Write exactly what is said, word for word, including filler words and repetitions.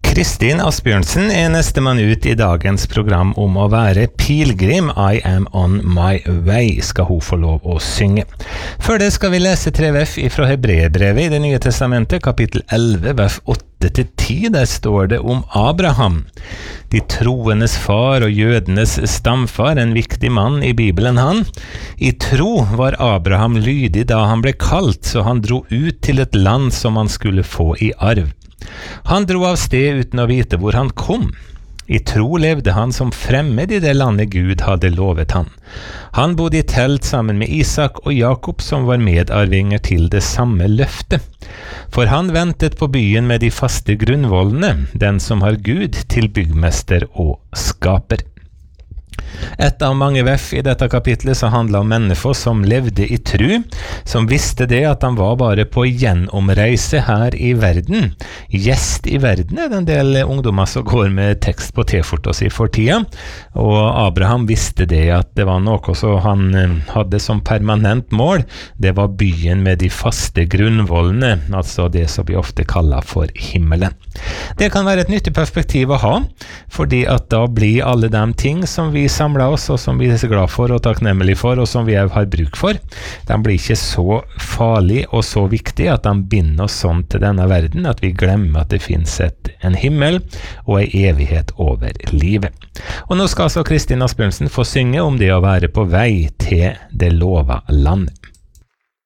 Kristin Asbjørnsen er neste mann ut i dagens program om å være pilgrim. I am on my way, skal hun få lov å synge. Før det skal vi lese tre vers fra Hebreerbrevet i Det nye testamentet, kapittel elleve, vers åtte til ti. Der står det om Abraham, de troendes far og jødenes stamfar, en viktig mann i Bibelen han. I tro var Abraham lydig da han ble kalt, så han dro ut til et land som han skulle få i arv. Han dro av sted uten å vite hvor han kom. I tro levde han som fremmed i det landet Gud hadde lovet han. Han bodde i telt sammen med Isak og Jakob, som var medarvinger til det samme løftet. For han ventet på byen med de faste grunnvollene, den som har Gud til byggmester og skaper. Et av mange vers i dette kapitlet så handler om mennesker som levde i tru, som visste det at han var bare på gjennomreise her i verden. Gjest i verden er det en del ungdommer som går med tekst på T-skjorta si for tida, og Abraham visste det at det var noe som han hadde som permanent mål. Det var byen med de faste grunnvollene, altså det som vi ofte kaller for himmelen. Det kan være et nyttig perspektiv å ha, fordi at da blir alle de ting som vi samler oss, og som vi er så glad for og takknemlig for, og som vi har bruk for, de blir ikke så farlig og så viktig at de binder oss sånn til denne verden at vi glemmer at det finnes et, en himmel og en evighet over livet. Og nå skal altså Kristin Asbjørnsen få synge om det å være på vei til det lova landet.